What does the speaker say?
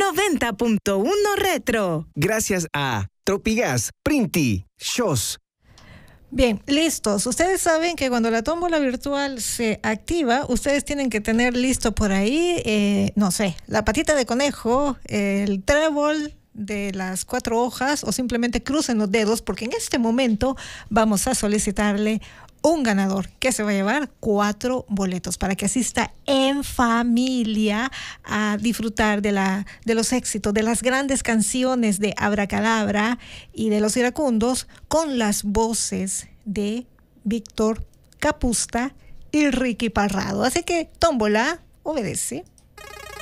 90.1 Retro. Gracias a Tropigas, Printi, Shows. Bien, listos. Ustedes saben que cuando la tómbola virtual se activa, ustedes tienen que tener listo por ahí, no sé, la patita de conejo, el trébol de las 4 hojas, o simplemente crucen los dedos, porque en este momento vamos a solicitarle un ganador que se va a llevar 4 boletos para que asista en familia a disfrutar de los éxitos, de las grandes canciones de Abracadabra y de Los Iracundos, con las voces de Víctor Capusta y Ricky Parrado. Así que tómbola, obedece.